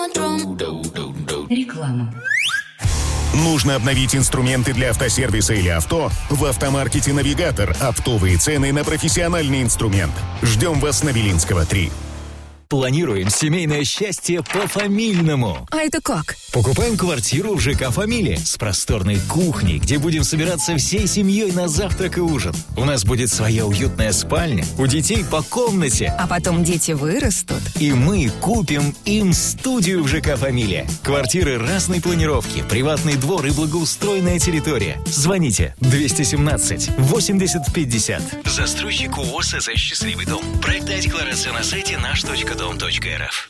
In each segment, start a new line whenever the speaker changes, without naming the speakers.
Реклама.
Нужно обновить инструменты для автосервиса или авто? В автомаркете «Навигатор» оптовые цены на профессиональный инструмент. Ждем вас на Белинского, 3.
Планируем семейное счастье по-фамильному.
А это как?
Покупаем квартиру в ЖК «Фамилия» с просторной кухней, где будем собираться всей семьей на завтрак и ужин. У нас будет своя уютная спальня, у детей по комнате.
А потом дети вырастут.
И мы купим им студию в ЖК «Фамилия». Квартиры разной планировки, приватный двор и благоустроенная территория. Звоните 217-80-50. Застройщик УОС «СС Счастливый дом». Проектная декларация на сайте наш.дом.рф.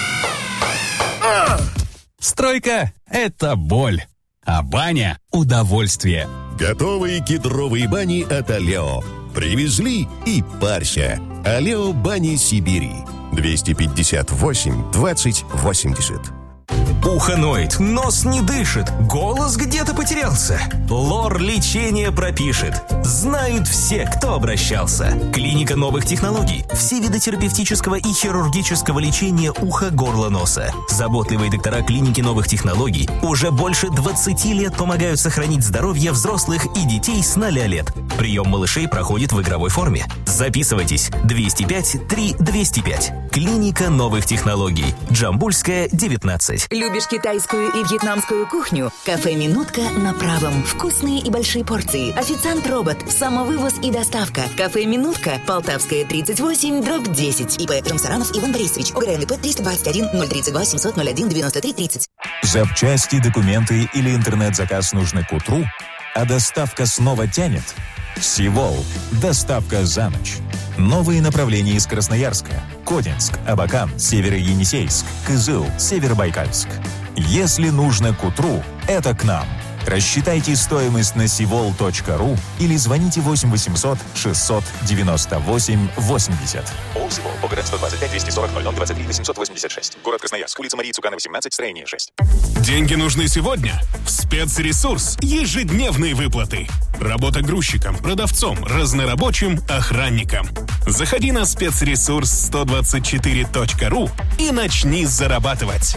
Стройка – это боль, а баня – удовольствие.
Готовые кедровые бани от Алео. Привезли и парься. Алео бани Сибири. 258 20 80.
Ухо ноет, нос не дышит, голос где-то потерялся. Лор лечение пропишет. Знают все, кто обращался. Клиника новых технологий. Все виды терапевтического и хирургического лечения уха, горла, носа. Заботливые доктора клиники новых технологий уже больше 20 лет помогают сохранить здоровье взрослых и детей с 0 лет. Прием малышей проходит в игровой форме. Записывайтесь. 205-3-205. Клиника новых технологий. Джамбульская, 19.
Любишь китайскую и вьетнамскую кухню? Кафе «Минутка» на Правом. Вкусные и большие порции. Официант-робот. Самовывоз и доставка. Кафе «Минутка». Полтавская, 38, дробь 10. ИП Жамсаранов Иван Борисович. ОГРНП 321 032 701 93 30.
Запчасти, документы или интернет-заказ нужны к утру, а доставка снова тянет? Сивол. Доставка за ночь. Новые направления из Красноярска. Кодинск, Абакан, Северо-Енисейск, Кызыл, Северобайкальск. Если нужно к утру, это к нам. Рассчитайте стоимость на sivol.ru или звоните 8 800 698 80.
ООО «Сивол». ОГРН 125 240 00 23 886. Город Красноярск. Улица Марии Цукана, 18, строение 6.
Деньги нужны сегодня? В «Спецресурс» ежедневные выплаты. Работа грузчиком, продавцом, разнорабочим, охранником. Заходи на спецресурс124.ру и начни зарабатывать.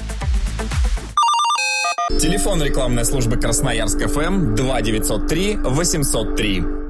Телефон рекламной службы Красноярск ФМ 2903 803.